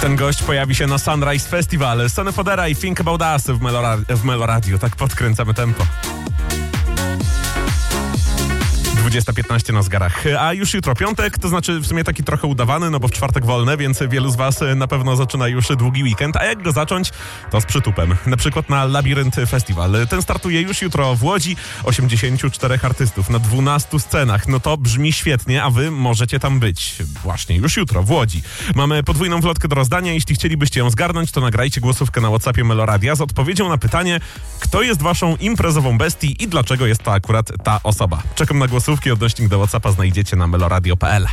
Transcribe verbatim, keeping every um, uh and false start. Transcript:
Ten gość pojawi się na Sunrise Festival. Sonny Fodera i Think About Us w, Melora- w Meloradio. Tak podkręcamy tempo. dwudziesta piętnaście na zegarach. A już jutro piątek, to znaczy w sumie taki trochę udawany, no bo w czwartek wolne, więc wielu z was na pewno zaczyna już długi weekend. A jak go zacząć? To z przytupem. Na przykład na Labirynt Festival. Ten startuje już jutro w Łodzi. osiemdziesięciu czterech artystów na dwunastu scenach. No to brzmi świetnie, a wy możecie tam być. Właśnie już jutro w Łodzi. Mamy podwójną wlotkę do rozdania. Jeśli chcielibyście ją zgarnąć, to nagrajcie głosówkę na WhatsAppie Meloradia z odpowiedzią na pytanie, kto jest waszą imprezową bestii i dlaczego jest to akurat ta osoba. Czekam na głosówki. Odnośnik do WhatsAppa znajdziecie na meloradio kropka p l.